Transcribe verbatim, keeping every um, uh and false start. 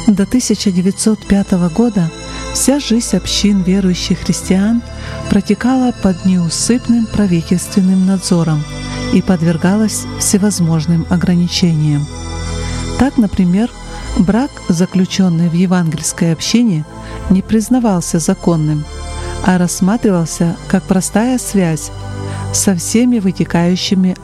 До тысяча девятьсот пятого года вся жизнь общин верующих христиан протекала под неусыпным правительственным надзором и подвергалась всевозможным ограничениям. Так, например, брак, заключенный в евангельской общине, не признавался законным, а рассматривался как простая связь со всеми вытекающими